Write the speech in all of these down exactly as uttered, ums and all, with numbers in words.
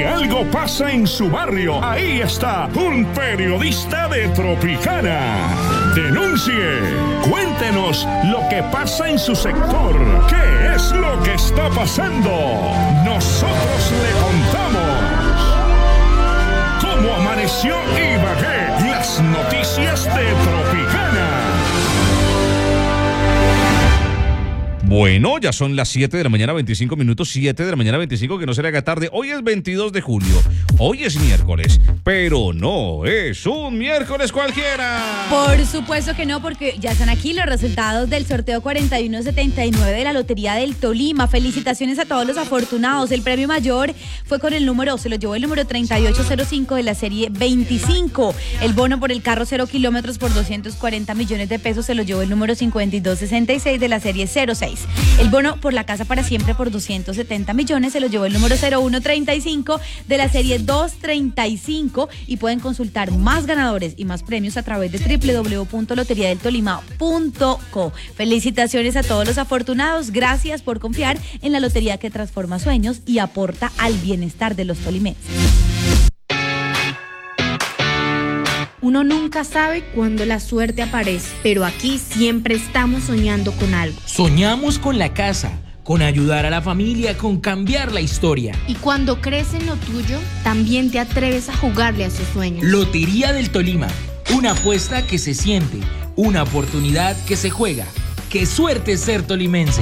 algo pasa en su barrio, ahí está un periodista de Tropicana. Denuncie, cuéntenos lo que pasa en su sector. ¿Qué es lo que está pasando? Nosotros le contamos. ¿Cómo amaneció Ibagué? Las noticias de Tropicana. Bueno, ya son las siete de la mañana, veinticinco minutos, siete de la mañana, veinticinco, que no se le haga tarde. Hoy es veintidós de julio, hoy es miércoles, pero no es un miércoles cualquiera. Por supuesto que no, porque ya están aquí los resultados del sorteo cuarenta y uno setenta y nueve de la Lotería del Tolima. Felicitaciones a todos los afortunados. El premio mayor fue con el número, se lo llevó el número treinta y ocho cero cinco de la serie veinticinco. El bono por el carro cero kilómetros por doscientos cuarenta millones de pesos se lo llevó el número cincuenta y dos sesenta y seis de la serie cero seis. El bono por la casa para siempre por doscientos setenta millones se lo llevó el número cero uno treinta y cinco de la serie doscientos treinta y cinco, y pueden consultar más ganadores y más premios a través de doble u doble u doble u punto lotería del tolima punto co. Felicitaciones a todos los afortunados. Gracias por confiar en la lotería que transforma sueños y aporta al bienestar de los tolimenses. Uno nunca sabe cuándo la suerte aparece, pero aquí siempre estamos soñando con algo. Soñamos con la casa, con ayudar a la familia, con cambiar la historia. Y cuando crees en lo tuyo, también te atreves a jugarle a esos sueños. Lotería del Tolima, una apuesta que se siente, una oportunidad que se juega. ¡Qué suerte ser tolimense!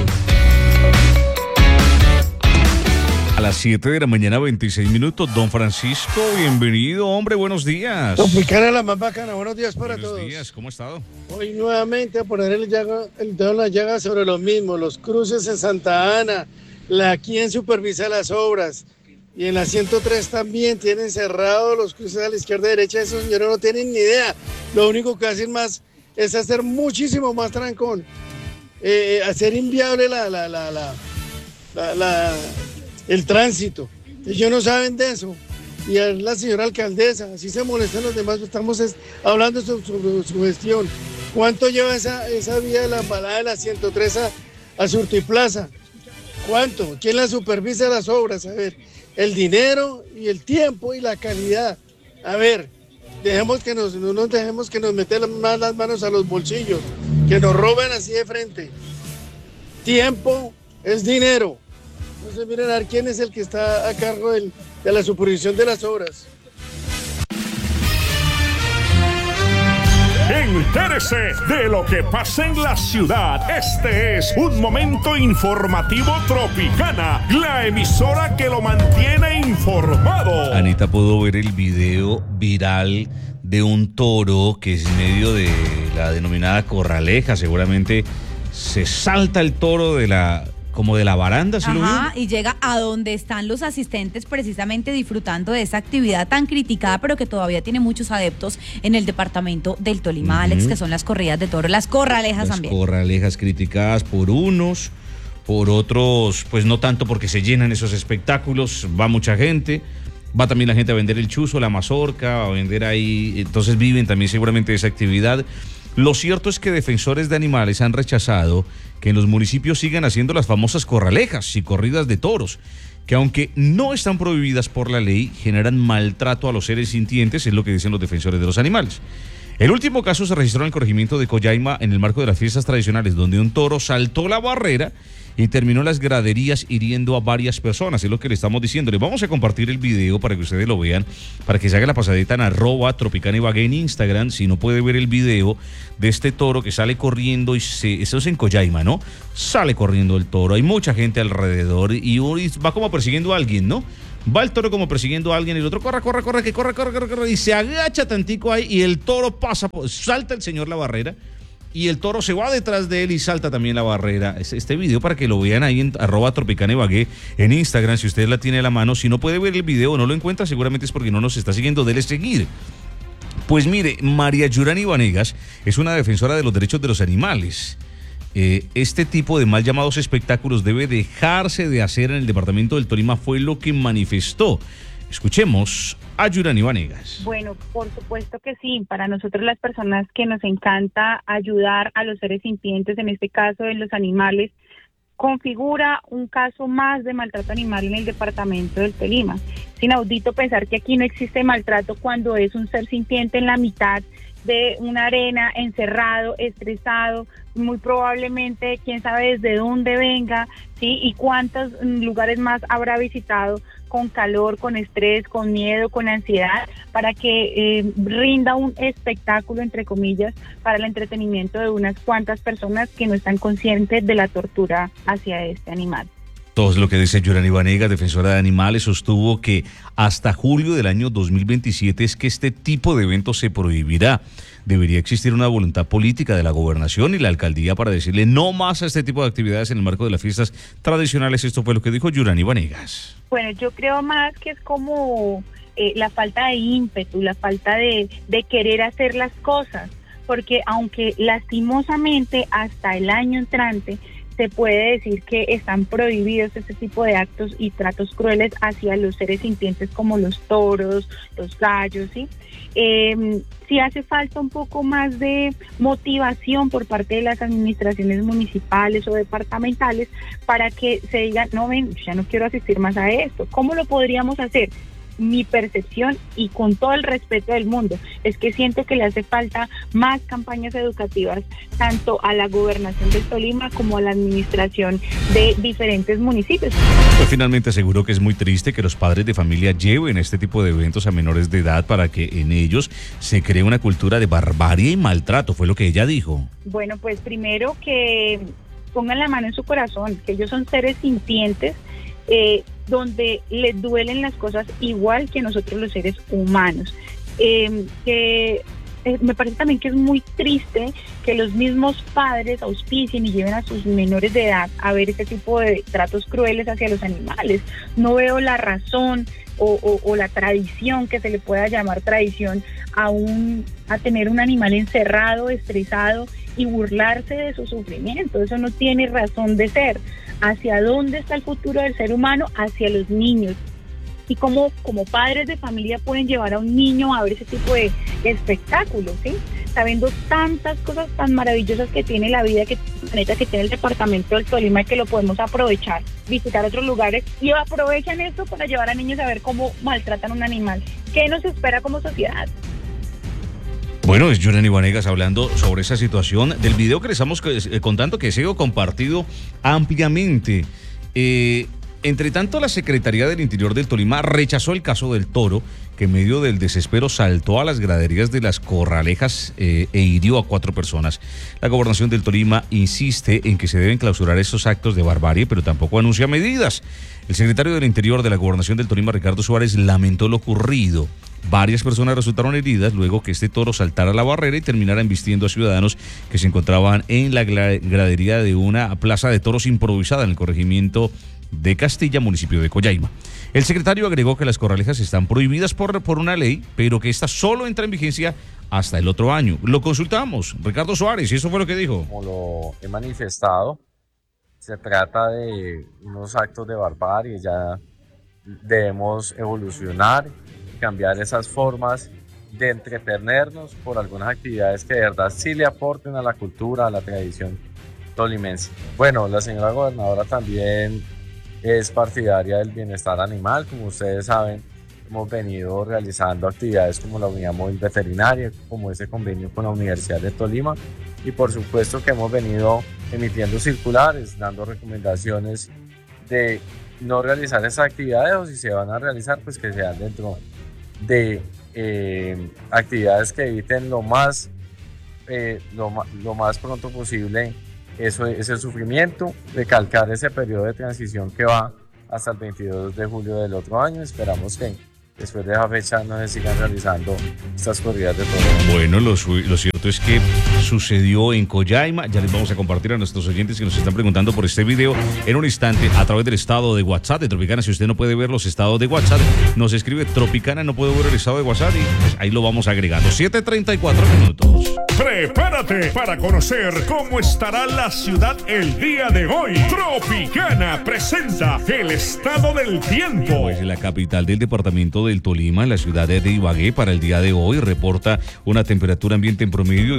A las siete de la mañana, veintiséis minutos, don Francisco, bienvenido, hombre, buenos días. Tropicana, la más bacana, buenos días para buenos todos. Buenos días, ¿cómo ha estado? Hoy nuevamente a poner el, llaga, el dedo en la llaga sobre lo mismo, los cruces en Santa Ana, la quien supervisa las obras, y en la ciento tres también tienen cerrados los cruces a la izquierda y derecha. Esos señores no tienen ni idea, lo único que hacen más es hacer muchísimo más trancón, eh, hacer inviable la, la, la, la, la, la el tránsito. Ellos no saben de eso. Y a la señora alcaldesa, así se molestan los demás, estamos es, hablando sobre su, su gestión. ¿Cuánto lleva esa, esa vía de la embalada de la ciento tres a, a Surtiplaza? ¿Cuánto? ¿Quién la supervisa las obras? A ver, el dinero y el tiempo y la calidad. A ver, dejemos que nos, no nos dejemos que nos metan más las manos a los bolsillos, que nos roben así de frente. Tiempo es dinero. Entonces miren a ver quién es el que está a cargo del, de la supervisión de las obras. Entérese de lo que pasa en la ciudad. Este es un momento informativo Tropicana, la emisora que lo mantiene informado. Anita pudo ver el video viral de un toro que es en medio de la denominada corraleja. Seguramente se salta el toro de la... como de la baranda, ¿sí? Ajá, lo vio? y llega a donde están los asistentes precisamente disfrutando de esa actividad tan criticada, pero que todavía tiene muchos adeptos en el departamento del Tolima, uh-huh. Alex, que son las corridas de toro, las corralejas las también. Las corralejas criticadas por unos, por otros, pues no tanto porque se llenan esos espectáculos, va mucha gente, va también la gente a vender el chuzo, la mazorca, a vender ahí, entonces viven también seguramente esa actividad. Lo cierto es que defensores de animales han rechazado que en los municipios sigan haciendo las famosas corralejas y corridas de toros, que aunque no están prohibidas por la ley, generan maltrato a los seres sintientes, es lo que dicen los defensores de los animales. El último caso se registró en el corregimiento de Collaima en el marco de las fiestas tradicionales, donde un toro saltó la barrera y terminó las graderías hiriendo a varias personas, es lo que le estamos diciendo. Les vamos a compartir el video para que ustedes lo vean, para que se haga la pasadita en arroba Tropicana Ibagué en Instagram, si no puede ver el video de este toro que sale corriendo, y se, eso es en Collaima, ¿no? Sale corriendo el toro, hay mucha gente alrededor y, y va como persiguiendo a alguien, ¿no? Va el toro como persiguiendo a alguien y el otro corre, corre, corre, que corre, corre, corre, corre, y se agacha tantico ahí y el toro pasa, salta el señor la barrera y el toro se va detrás de él y salta también la barrera. Este video para que lo vean ahí en arroba Tropicana Ibagué en Instagram, si usted la tiene a la mano. Si no puede ver el video o no lo encuentra, seguramente es porque no nos está siguiendo, dele seguir. Pues mire, María Yurani Vanegas es una defensora de los derechos de los animales. Eh, este tipo de mal llamados espectáculos debe dejarse de hacer en el departamento del Tolima, fue lo que manifestó. Escuchemos a Yurani Vanegas. Bueno, por supuesto que sí. Para nosotros las personas que nos encanta ayudar a los seres sintientes, en este caso de los animales, configura un caso más de maltrato animal en el departamento del Tolima. Es inaudito pensar que aquí no existe maltrato cuando es un ser sintiente en la mitad de una arena, encerrado, estresado, muy probablemente, quién sabe desde dónde venga, ¿sí? Y cuántos lugares más habrá visitado con calor, con estrés, con miedo, con ansiedad, para que eh, rinda un espectáculo, entre comillas, para el entretenimiento de unas cuantas personas que no están conscientes de la tortura hacia este animal. Todo es lo que dice Yurani Vanegas, defensora de animales, sostuvo que hasta julio del año dos mil veintisiete es que este tipo de eventos se prohibirá. Debería existir una voluntad política de la gobernación y la alcaldía para decirle no más a este tipo de actividades en el marco de las fiestas tradicionales. Esto fue lo que dijo Yurani Vanegas. Bueno, yo creo más que es como eh, la falta de ímpetu, la falta de, de querer hacer las cosas, porque aunque lastimosamente hasta el año entrante se puede decir que están prohibidos este tipo de actos y tratos crueles hacia los seres sintientes como los toros, los gallos, ¿sí? Eh, sí hace falta un poco más de motivación por parte de las administraciones municipales o departamentales para que se diga, no ven, ya no quiero asistir más a esto. ¿Cómo lo podríamos hacer? Mi percepción, y con todo el respeto del mundo, es que siento que le hace falta más campañas educativas tanto a la gobernación del Tolima como a la administración de diferentes municipios. Pues finalmente aseguró que es muy triste que los padres de familia lleven este tipo de eventos a menores de edad para que en ellos se cree una cultura de barbarie y maltrato, fue lo que ella dijo. Bueno, pues primero que pongan la mano en su corazón, que ellos son seres sintientes, eh, donde les duelen las cosas igual que nosotros los seres humanos. Eh, que eh, me parece también que es muy triste que los mismos padres auspicien y lleven a sus menores de edad a ver este tipo de tratos crueles hacia los animales. No veo la razón o, o, o la tradición, que se le pueda llamar tradición, a, un, a tener un animal encerrado, estresado y burlarse de su sufrimiento. Eso no tiene razón de ser. ¿Hacia dónde está el futuro del ser humano? Hacia los niños. Y cómo como padres de familia pueden llevar a un niño a ver ese tipo de espectáculos, ¿sí? Sabiendo tantas cosas tan maravillosas que tiene la vida, que el planeta, que tiene el departamento del Tolima, y que lo podemos aprovechar, visitar otros lugares, y aprovechan esto para llevar a niños a ver cómo maltratan a un animal. ¿Qué nos espera como sociedad? Bueno, es Yurani Vanegas hablando sobre esa situación del video que les estamos contando, que ha sido compartido ampliamente. Eh, entre tanto, la Secretaría del Interior del Tolima rechazó el caso del toro, que en medio del desespero saltó a las graderías de las Corralejas eh, e hirió a cuatro personas. La Gobernación del Tolima insiste en que se deben clausurar estos actos de barbarie, pero tampoco anuncia medidas. El secretario del Interior de la Gobernación del Tolima, Ricardo Suárez, lamentó lo ocurrido. Varias personas resultaron heridas luego que este toro saltara la barrera y terminara embistiendo a ciudadanos que se encontraban en la gradería de una plaza de toros improvisada en el corregimiento de Castilla, municipio de Collaima. El secretario agregó que las corralejas están prohibidas por, por una ley, pero que esta solo entra en vigencia hasta el otro año. Lo consultamos, Ricardo Suárez, y eso fue lo que dijo. Como lo he manifestado, se trata de unos actos de barbarie, ya debemos evolucionar, cambiar esas formas de entretenernos por algunas actividades que de verdad sí le aporten a la cultura, a la tradición tolimense. Bueno, la señora gobernadora también es partidaria del bienestar animal. Como ustedes saben, hemos venido realizando actividades como la unidad móvil veterinaria, como ese convenio con la Universidad de Tolima, y por supuesto que hemos venido emitiendo circulares, dando recomendaciones de no realizar esas actividades, o si se van a realizar, pues que sean dentro de eh, actividades que eviten lo más, eh, lo, lo más pronto posible eso, ese sufrimiento, recalcar ese periodo de transición que va hasta el veintidós de julio del otro año. Esperamos que después de esa fecha no se sigan realizando estas corridas de toros. Bueno, lo, lo cierto es que sucedió en Collaima. Ya les vamos a compartir a nuestros oyentes que nos están preguntando por este video en un instante a través del estado de WhatsApp de Tropicana. Si usted no puede ver los estados de WhatsApp, nos escribe Tropicana, no puedo ver el estado de WhatsApp, y pues ahí lo vamos agregando. siete treinta y cuatro minutos. Prepárate para conocer cómo estará la ciudad el día de hoy. Tropicana presenta el estado del tiempo. Pues la capital del departamento del Tolima, en la ciudad de Ibagué, para el día de hoy reporta una temperatura ambiente en promedio de unos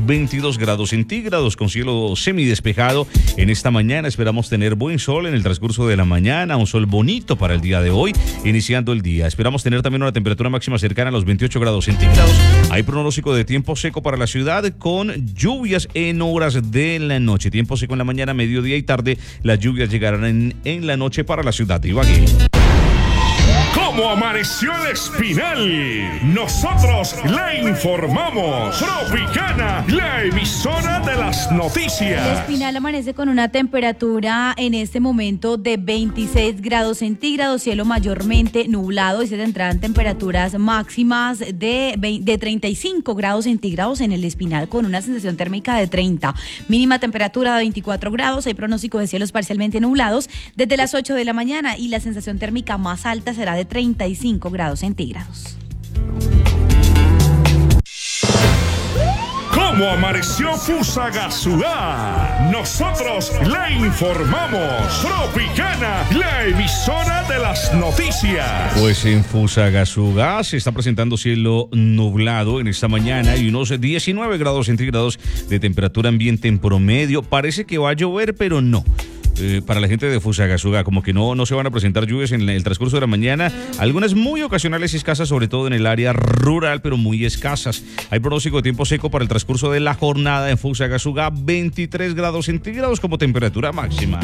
veintidós grados centígrados con cielo semidespejado. En esta mañana esperamos tener buen sol en el transcurso de la mañana, un sol bonito para el día de hoy, iniciando el día. Esperamos tener también una temperatura máxima cercana a los veintiocho grados centígrados. Hay pronóstico de tiempo seco para la ciudad con lluvias en horas de la noche. Tiempo seco en la mañana, mediodía y tarde. Las lluvias llegarán en, en la noche para la ciudad de Ibagué. ¿Cómo amaneció el Espinal? Nosotros le informamos. Tropicana, la emisora de las noticias. El Espinal amanece con una temperatura en este momento de veintiséis grados centígrados, cielo mayormente nublado y se tendrán temperaturas máximas de, de treinta y cinco grados centígrados en el Espinal con una sensación térmica de treinta. Mínima temperatura de veinticuatro grados, hay pronóstico de cielos parcialmente nublados desde las ocho de la mañana y la sensación térmica más alta será de treinta y cinco grados centígrados. ¿Cómo amaneció Fusagasugá? Nosotros le informamos. Tropicana, la emisora de las noticias. Pues en Fusagasugá se está presentando cielo nublado en esta mañana y unos diecinueve grados centígrados de temperatura ambiente en promedio. Parece que va a llover, pero no. Eh, para la gente de Fusagasugá, como que no, no se van a presentar lluvias en el transcurso de la mañana, algunas muy ocasionales y escasas, sobre todo en el área rural, pero muy escasas. Hay pronóstico de tiempo seco para el transcurso de la jornada en Fusagasugá, veintitrés grados centígrados como temperatura máxima.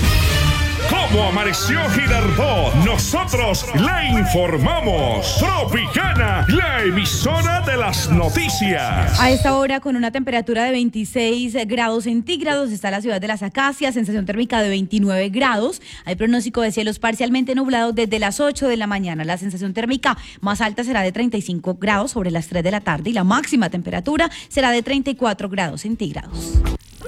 ¿Cómo amaneció Girardot? Nosotros le informamos. Tropicana, la emisora de las noticias. A esta hora, con una temperatura de veintiséis grados centígrados, está la ciudad de Las Acacias, sensación térmica de veintinueve grados. Hay pronóstico de cielos parcialmente nublados desde las ocho de la mañana. La sensación térmica más alta será de treinta y cinco grados sobre las tres de la tarde y la máxima temperatura será de treinta y cuatro grados centígrados.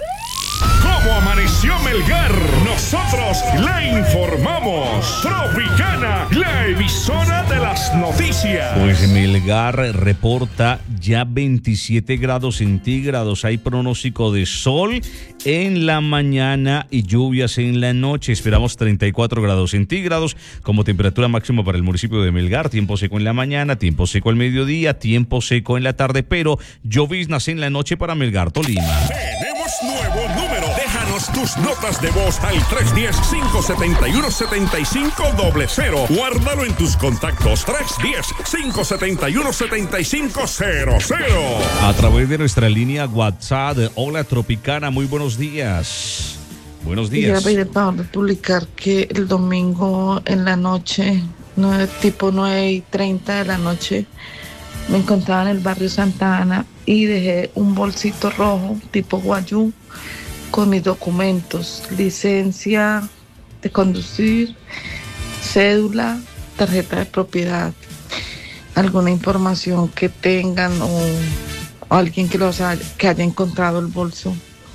¿Cómo amaneció Melgar? Nosotros le informamos. Tropicana, la emisora de las noticias. Pues Melgar reporta ya veintisiete grados centígrados. Hay pronóstico de sol en la mañana y lluvias en la noche. Esperamos treinta y cuatro grados centígrados como temperatura máxima para el municipio de Melgar. Tiempo seco en la mañana, tiempo seco al mediodía, tiempo seco en la tarde, pero lloviznas en la noche para Melgar, Tolima. Tenemos nuevo número. Déjanos tus notas de voz al tres uno cero, cinco siete uno, siete cinco cero cero. Guárdalo en tus contactos. tres uno cero, cinco siete uno, siete cinco cero cero. A través de nuestra línea WhatsApp. Hola Tropicana, muy buenos días. Buenos días. Quisiera pedir el favor de publicar que el domingo en la noche, nueve, tipo nueve y treinta de la noche, me encontraba en el barrio Santa Ana y dejé un bolsito rojo tipo guayú con mis documentos, licencia de conducir, cédula, tarjeta de propiedad, alguna información que tengan o, o alguien que, los haya, que haya encontrado el bolso.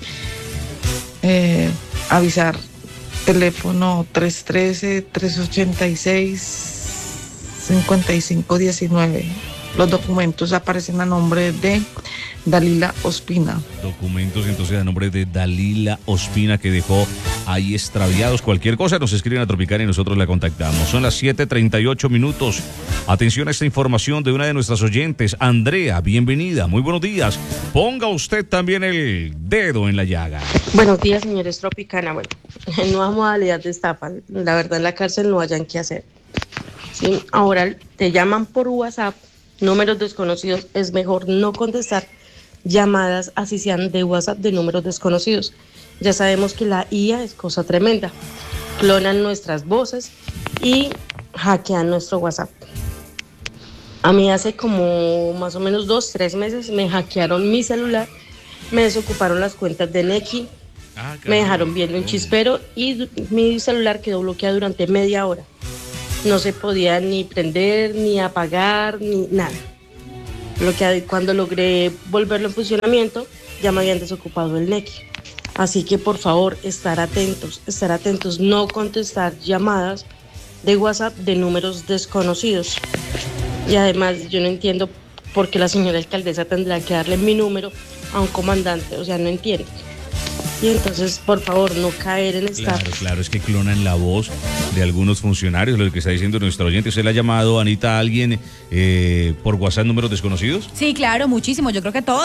Eh, avisar, teléfono tres uno tres, tres ocho seis, cinco cinco uno nueve. Los documentos aparecen a nombre de Dalila Ospina. Documentos entonces a nombre de Dalila Ospina, que dejó ahí extraviados. Cualquier cosa nos escriben a Tropicana y nosotros la contactamos. Son las siete treinta y ocho minutos. Atención a esta información de una de nuestras oyentes, Andrea, bienvenida, muy buenos días. Ponga usted también el dedo en la llaga. Buenos días, señores Tropicana. Bueno, nueva modalidad de estafa. La verdad, en la cárcel no hayan qué hacer. ¿Sí? Ahora te llaman por WhatsApp, números desconocidos, es mejor no contestar llamadas así sean de WhatsApp de números desconocidos. Ya sabemos que la I A es cosa tremenda. Clonan nuestras voces y hackean nuestro WhatsApp. A mí hace como más o menos dos, tres meses me hackearon mi celular, me desocuparon las cuentas de Nequi, ah, me dejaron viendo un chispero y mi celular quedó bloqueado durante media hora. No se podía ni prender, ni apagar, ni nada. Lo que cuando logré volverlo en funcionamiento, ya me habían desocupado el Nequi. Así que por favor, estar atentos, estar atentos, no contestar llamadas de WhatsApp de números desconocidos. Y además yo no entiendo por qué la señora alcaldesa tendrá que darle mi número a un comandante, o sea, no entiendo. Y entonces, por favor, no caer en esta... Claro, claro, es que clonan la voz de algunos funcionarios, lo que está diciendo nuestro oyente. ¿Usted le ha llamado, Anita, a alguien eh, por WhatsApp números desconocidos? Sí, claro, muchísimo. Yo creo que todos.